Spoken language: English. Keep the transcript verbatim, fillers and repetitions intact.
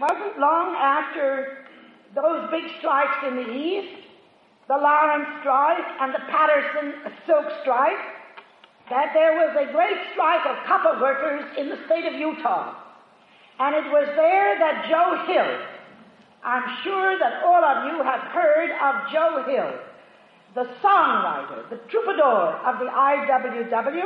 wasn't long after those big strikes in the East, the Lawrence strike and the Patterson silk strike, that there was a great strike of copper workers in the state of Utah. And it was there that Joe Hill, I'm sure that all of you have heard of Joe Hill, the songwriter, the troubadour of the I W W,